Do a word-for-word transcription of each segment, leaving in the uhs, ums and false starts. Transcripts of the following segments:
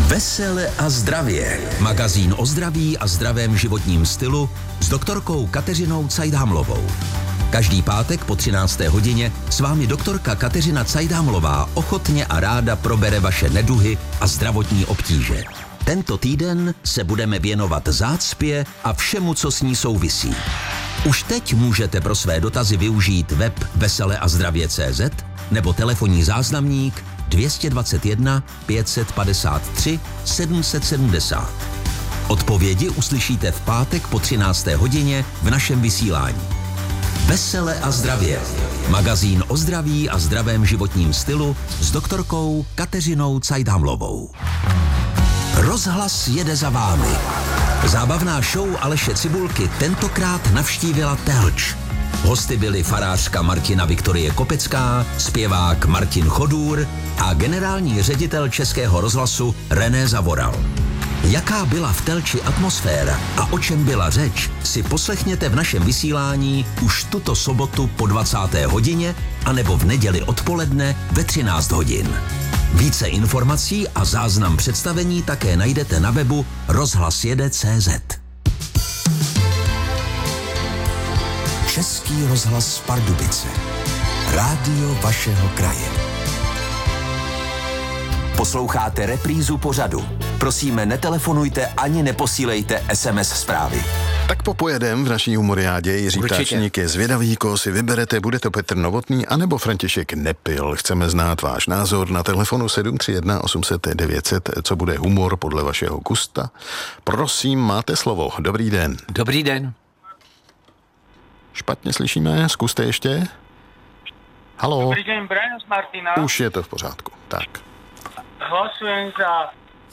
Vesele a zdravě. Magazín o zdraví a zdravém životním stylu s doktorkou Kateřinou Cajdhamlovou. Každý pátek po třinácté hodině s vámi doktorka Kateřina Cajdhamlová ochotně a ráda probere vaše neduhy a zdravotní obtíže. Tento týden se budeme věnovat zácpě a všemu, co s ní souvisí. Už teď můžete pro své dotazy využít web vesele a zdravě tečka cé zet nebo telefonní záznamník dvě stě dvacet jedna pět set padesát tři sedm set sedmdesát. Odpovědi uslyšíte v pátek po třinácté hodině v našem vysílání. Vesele a zdravě. Magazín o zdraví a zdravém životním stylu s doktorkou Kateřinou Cajdhamlovou. Rozhlas jede za vámi. Zábavná show Aleše Cibulky tentokrát navštívila Telč. Hosty byli farářka Martina Viktorie Kopecká, zpěvák Martin Chodůr a generální ředitel Českého rozhlasu René Zavoral. Jaká byla v Telči atmosféra a o čem byla řeč, si poslechněte v našem vysílání už tuto sobotu po dvacáté hodině anebo v neděli odpoledne ve třináct hodin. Více informací a záznam představení také najdete na webu rozhlas jede tečka cé zet. Český rozhlas Pardubice. Rádio vašeho kraje. Posloucháte reprízu pořadu. Prosíme, netelefonujte ani neposílejte es em es zprávy. Tak popojedem v naší humoriádě. Jiří Ptáčník je zvědavý, koho si vyberete, bude to Petr Novotný anebo František Nepil. Chceme znát váš názor na telefonu sedm tři jedna osm set devět set, co bude humor podle vašeho gusta. Prosím, máte slovo. Dobrý den. Dobrý den. Špatně slyšíme, zkuste ještě. Haló. Dobrý den, Brian z Martina. Už je to v pořádku, tak. Hlasujem za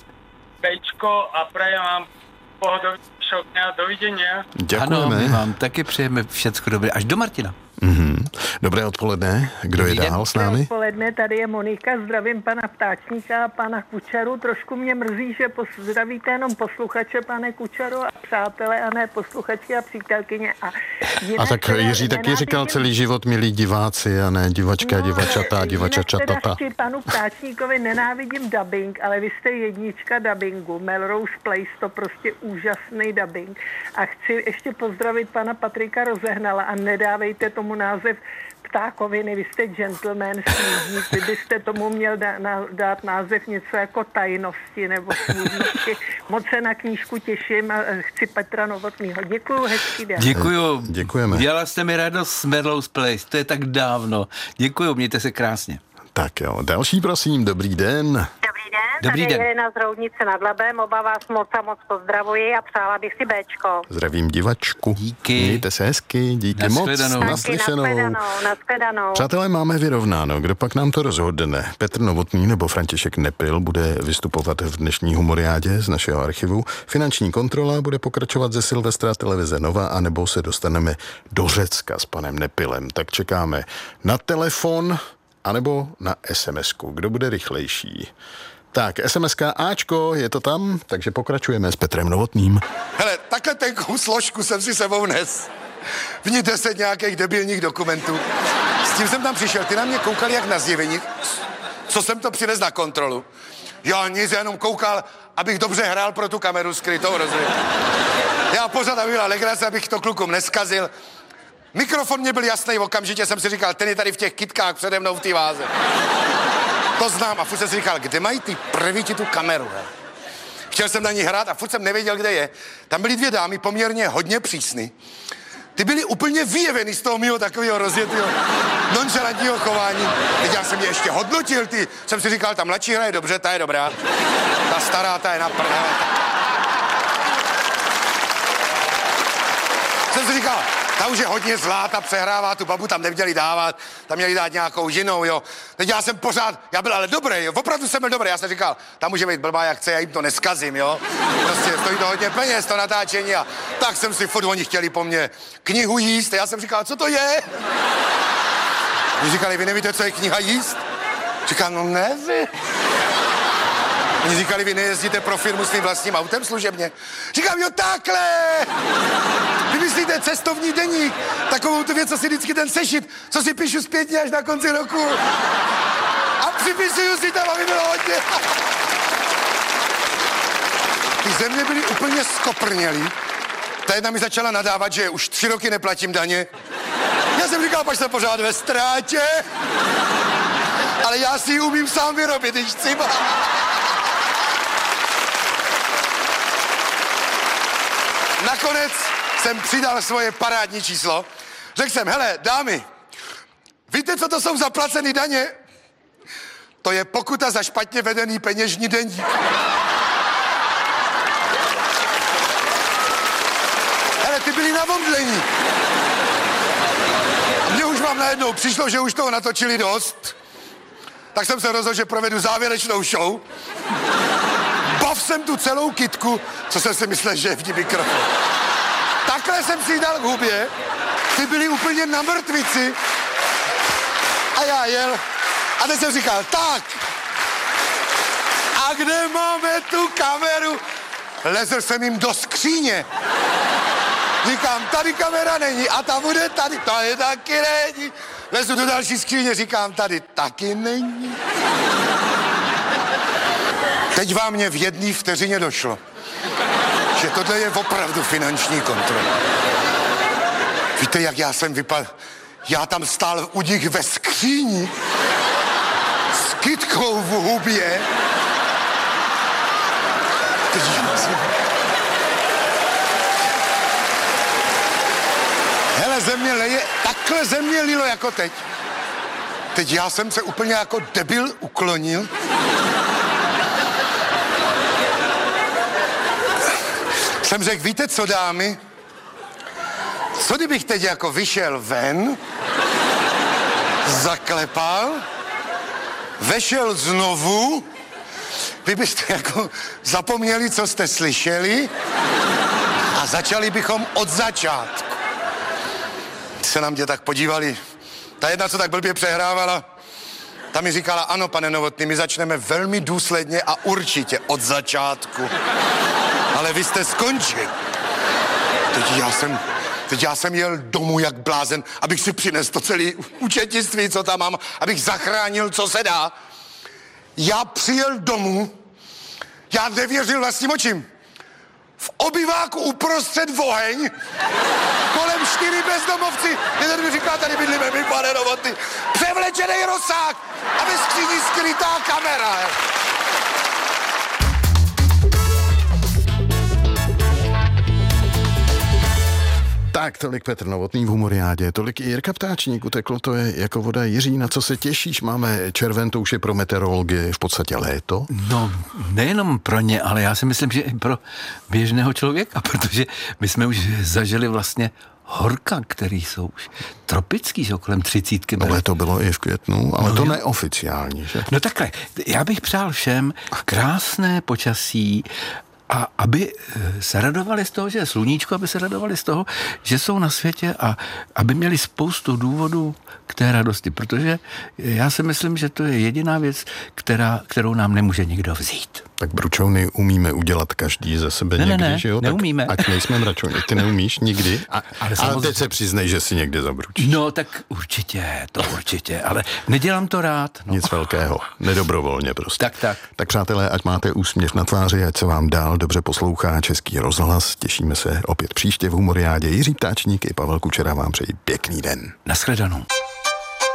Bčko a prajem vám pohodový šokňa. Doviděně. Děkujeme. Ano, my vám taky přejeme všecko dobré. Až do Martina. Mm-hmm. Dobré odpoledne. Kdo Dobrý je dál den. s námi? Dobré odpoledne, tady je Monika, zdravím pana Ptáčníka a pana Kučaru. Trošku mě mrzí, že zdravíte jenom posluchače, pane Kučaro, a přátelé, a ne posluchačky a přítelkyně. A, A tak Jiří taky říkal celý život, milí diváci, a ne divačka, no, divačata, divačačatata. Jinak panu Ptáčníkovi nenávidím dubbing, ale vy jste jednička dubbingu. Melrose Place, to prostě úžasný dubbing. A chci ještě pozdravit pana Patrika Rozehnala a nedávejte tomu název ptákoviny, vy jste gentleman, snížník, vy byste tomu měl dá, na, dát název něco jako tajnosti nebo smůžnosti. Moc se na knížku těším a chci Petra Novotnýho. Děkuju, hezký den. Děkuju. Děkujeme. Dělala jste mi radost s Melrose Place, to je tak dávno. Děkuju, mějte se krásně. Tak jo, další prosím, dobrý den. Dobrý den, Dobrý tady den. je Jelena z Roudnice nad Labem, oba vás moc a moc pozdravuji a přála bych si Béčko. Zdravím divačku. Díky. Mějte se hezky, díky Nashledanou. moc. Taky Naslyšenou. Nashledanou, nashledanou. Přátelé, máme vyrovnáno. Kdo pak nám to rozhodne? Petr Novotný nebo František Nepil bude vystupovat v dnešní humoriádě z našeho archivu. Finanční kontrola bude pokračovat ze Silvestra televize Nova, anebo se dostaneme do Řecka s panem Nepilem. Tak čekáme na telefon anebo na es em esku. Kdo bude rychlejší? Tak, es em eska Ačko, je to tam, takže pokračujeme s Petrem Novotným. Hele, takhle tenkou složku jsem si sebou nes. V ní deset nějakých debilních dokumentů. S tím jsem tam přišel, ty na mě koukali jak na zjevení. Co jsem to přines na kontrolu? Já nic, jenom koukal, abych dobře hrál pro tu kameru skrytou, rozumím. Já pořád, aby byla legrace, abych to klukům neskazil. Mikrofon mě byl jasný, okamžitě jsem si říkal, ten je tady v těch kytkách přede mnou v té váze. To znám a furt jsem si říkal, kde mají ty prvíti tu kameru, he? Chtěl jsem na ní hrát a furt jsem nevěděl, kde je. Tam byly dvě dámy, poměrně hodně přísný. Ty byly úplně vyjevený z toho mýho takového rozjetého nonšalantního chování. Teď já jsem je ještě hodnotil, ty. Jsem si říkal, ta mladší hra je dobře, ta je dobrá. Ta stará, ta je na prdele. Jsem si říkal, ta už je hodně zlá, ta přehrává, tu babu tam neměli dávat, tam měli dát nějakou jinou, jo. Teď já jsem pořád, já byl ale dobrý, jo, opravdu jsem byl dobrý, já jsem říkal, ta může být blbá jak chce, já jim to neskazím, jo. Prostě stojí to hodně peněz, to natáčení a tak jsem si furt, oni chtěli po mně knihu jíst a já jsem říkal, co to je? Oni říkali, vy nevíte, co je kniha jíst? Říkal, no nevím. Oni říkali, vy nejezdíte pro firmu svým vlastním autem služebně? Říkám, jo, takhle! Vymyslíte cestovní deník, takovou tu věc, co si vždycky ten sešit, co si píšu zpětně až na konci roku. A připisuju si tam, aby bylo hodně. ze mě byli úplně skoprnělí. Ta jedna mi začala nadávat, že už tři roky neplatím daně. Já jsem říkal, pač jsem pořád ve ztrátě. Ale já si ji umím sám vyrobit, když chci. Nakonec jsem přidal svoje parádní číslo. Řekl jsem, hele, dámy, víte, co to jsou zaplacený daně? To je pokuta za špatně vedený peněžní deník. Hele, ty byli na omdlení. A mně už vám najednou přišlo, že už toho natočili dost. Tak jsem se rozhodl, že provedu závěrečnou show. Bav jsem tu celou kytku, co jsem si myslel, že je v ní mikrofon. Takhle jsem si dal k hubě, ty byli úplně na mrtvici. A já jel. A teď jsem říkal, tak. A kde máme tu kameru? Lezl jsem jim do skříně. Říkám, tady kamera není a ta bude tady, tady taky není. Lezu do další skříně, říkám, tady taky není. Teď vám mě v jedné vteřině došlo, že tohle je opravdu finanční kontrola. Víte, jak já jsem vypadal? Já tam stál u nich ve skříni s kytkou v hubě. Teď já jsem... Hele, země leje, takhle země lilo jako teď. Teď já jsem se úplně jako debil uklonil. Jsem řekl, víte co, dámy? Co kdybych teď jako vyšel ven, zaklepal, vešel znovu, vy byste jako zapomněli, co jste slyšeli a začali bychom od začátku. Se na mě tak podívali. Ta jedna, co tak blbě přehrávala, ta mi říkala, ano, pane Novotný, my začneme velmi důsledně a určitě od začátku. Ale vy jste skončil. Teď já jsem, teď já jsem jel domů jak blázen, abych si přinesl to celé účetnictví, co tam mám, abych zachránil, co se dá. Já přijel domů, já nevěřil vlastním očím. V obyváku uprostřed oheň, kolem čtyři bezdomovci, jeden mi říká, tady bydlíme my, pane Novotný, převlečený rozsah a ve skříni skrytá kamera. Tak, tolik Petr Novotný v Humoriádě, tolik i Jirka Ptáčník, uteklo to je jako voda. Jiří, na co se těšíš? Máme červen, to už je pro meteorology v podstatě léto. No, nejenom pro ně, ale já si myslím, že i pro běžného člověka, protože my jsme už zažili vlastně horka, který jsou už tropický, že kolem třicítky. No, léto bylo i v květnu, ale no, to jo. neoficiální, že? No takhle, já bych přál všem krásné počasí, a aby se radovali z toho, že je sluníčko, aby se radovali z toho, že jsou na světě a aby měli spoustu důvodů k té radosti, protože já si myslím, že to je jediná věc, která, kterou nám nemůže nikdo vzít. Tak bručovny umíme udělat každý ze sebe ne, někdy, ne, ne, že jo? neumíme. Tak ať nejsme mračovny. Ty neumíš nikdy? A, ale ale teď se přiznej, že si někdy zabručíš. No tak určitě, to určitě, ale nedělám to rád. No. Nic velkého, nedobrovolně prostě. Tak, tak. Tak přátelé, ať máte úsměv na tváři, ať se vám dál dobře poslouchá Český rozhlas. Těšíme se opět příště v Humoriádě. Jiří Ptáčník i Pavel Kučera vám přeji pěkný den. Nashledanou.